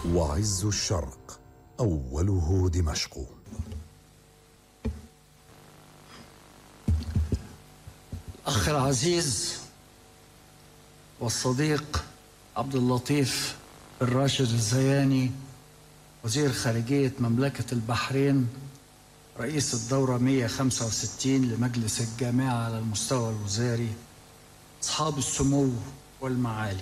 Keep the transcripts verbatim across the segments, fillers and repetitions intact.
وعز الشرق أوله دمشق. الأخ العزيز والصديق عبد اللطيف بن راشد الزياني، وزير خارجية مملكة البحرين، رئيس الدورة مئة وخمسة وستين لمجلس الجامعة على المستوى الوزاري، أصحاب السمو والمعالي،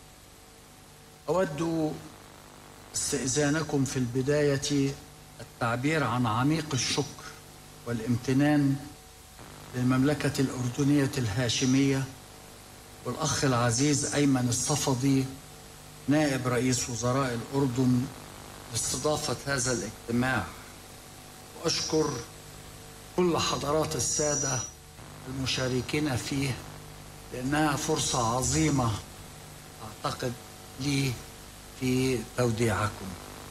أود استئذانكم في البداية التعبير عن عميق الشكر والامتنان للمملكة الأردنية الهاشمية والأخ العزيز أيمن الصفدي نائب رئيس وزراء الأردن لاستضافة هذا الاجتماع، وأشكر كل حضرات السادة المشاركين فيه لأنها فرصة عظيمة أعتقد لي في توديعكم.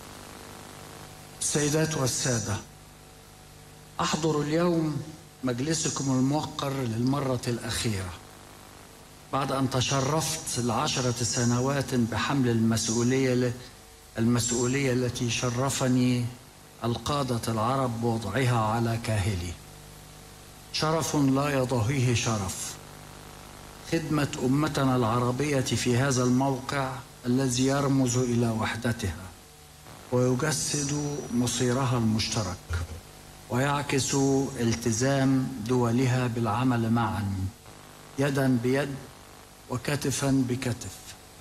السيدات والسادة، أحضر اليوم مجلسكم الموقر للمرة الأخيرة بعد أن تشرفت لعشرة سنوات بحمل المسؤولية المسؤولية التي شرفني القادة العرب بوضعها على كاهلي. شرف لا يضاهيه شرف خدمة أمتنا العربية في هذا الموقع الذي يرمز إلى وحدتها ويجسد مصيرها المشترك ويعكس التزام دولها بالعمل معا يدا بيد وكتفا بكتف.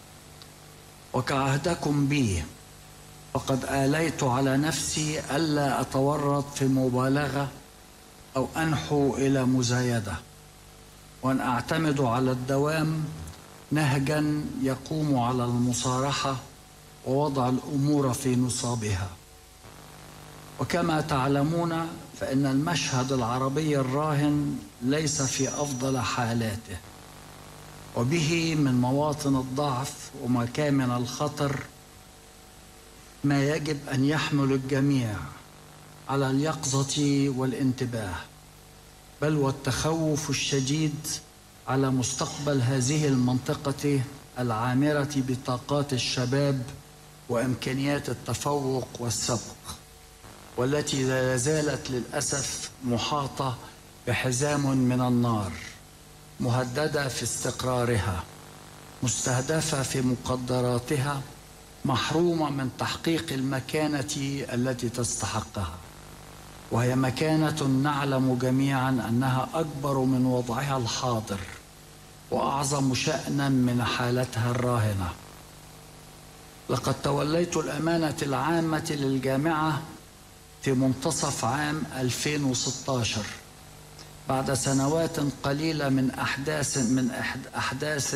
وكعهدكم بي فقد آليت على نفسي ألا أتورط في مبالغة أو أنحو إلى مزايدة، وأن أعتمد على الدوام نهجا يقوم على المصارحة ووضع الأمور في نصابها. وكما تعلمون فإن المشهد العربي الراهن ليس في أفضل حالاته، وبه من مواطن الضعف ومكامن الخطر ما يجب أن يحمل الجميع على اليقظة والانتباه، بل والتخوف الشديد على مستقبل هذه المنطقة العامرة بطاقات الشباب وإمكانيات التفوق والسبق، والتي لا زالت للأسف محاطة بحزام من النار، مهددة في استقرارها، مستهدفة في مقدراتها، محرومة من تحقيق المكانة التي تستحقها، وهي مكانة نعلم جميعا أنها أكبر من وضعها الحاضر وأعظم شأنا من حالتها الراهنة. لقد توليت الأمانة العامة للجامعة في منتصف عام ألفين وستة عشر بعد سنوات قليلة من أحداث من أحداث